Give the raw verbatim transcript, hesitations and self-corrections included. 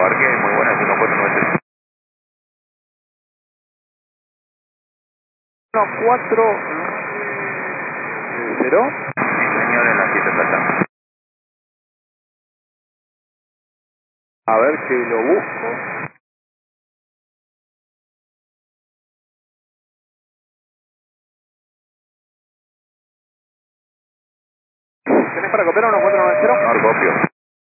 parque, muy buena, es uno cuatro nueve cero. uno cuatro nueve cero. Sí, señor, en la siete Plata. A ver que lo busco. ¿Tenés para copiar uno cuatro nueve cero? No, copio.